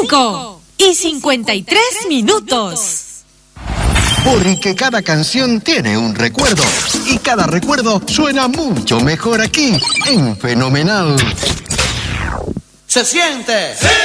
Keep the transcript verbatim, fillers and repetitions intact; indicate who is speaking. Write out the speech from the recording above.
Speaker 1: cinco y cincuenta y tres minutos.
Speaker 2: Porque cada canción tiene un recuerdo y cada recuerdo suena mucho mejor aquí en Fenomenal.
Speaker 3: Se siente. ¡Sí!